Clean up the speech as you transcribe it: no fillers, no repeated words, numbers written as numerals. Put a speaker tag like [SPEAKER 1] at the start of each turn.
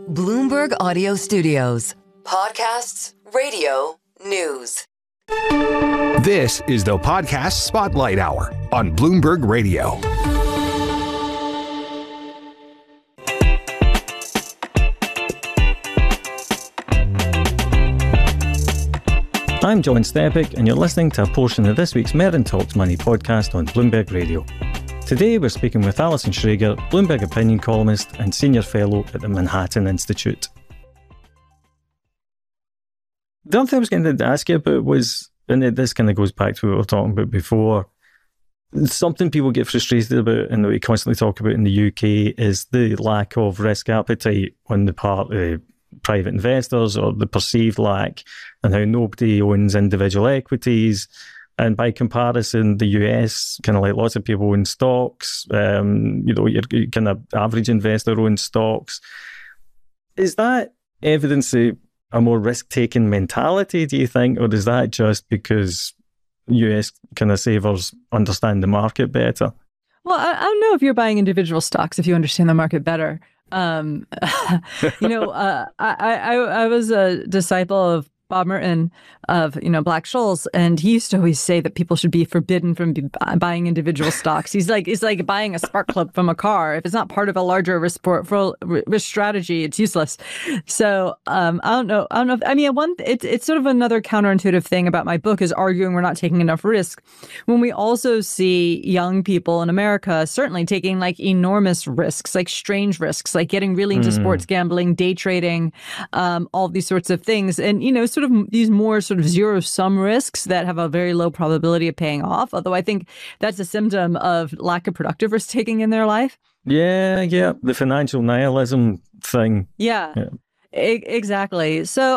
[SPEAKER 1] Bloomberg Audio Studios. Podcasts, radio, news.
[SPEAKER 2] This is the Podcast Spotlight Hour on Bloomberg Radio.
[SPEAKER 3] I'm John Stepik, and you're listening to a portion of this week's Merton Talks Money podcast on Bloomberg Radio. Today, we're speaking with Alison Schrager, Bloomberg opinion columnist and senior fellow at the Manhattan Institute. The other thing I was going to ask you about was, and this kind of goes back to what we were talking about before, something people get frustrated about and that we constantly talk about in the UK is the lack of risk appetite on the part of private investors, or the perceived lack, and how nobody owns individual equities. And by comparison, the US, kind of like lots of people own stocks, your kind of average investor owns stocks. Is that evidence of a more risk-taking mentality, do you think? Or is that just because US kind of savers understand the market better?
[SPEAKER 4] Well, I don't know if you're buying individual stocks if you understand the market better. I was a disciple of Bob Merton of, Black-Scholes, and he used to always say that people should be forbidden from buying individual stocks. It's like buying a spark plug from a car. If it's not part of a larger risk strategy, it's useless. So I don't know. It's sort of another counterintuitive thing about my book is arguing we're not taking enough risk, when we also see young people in America certainly taking like enormous risks, like strange risks, like getting really into sports gambling, day trading, all these sorts of things, and sort of these more sort of zero-sum risks that have a very low probability of paying off. Although I think that's a symptom of lack of productive risk-taking in their life. Yeah,
[SPEAKER 3] the financial nihilism thing.
[SPEAKER 4] Yeah. Exactly. So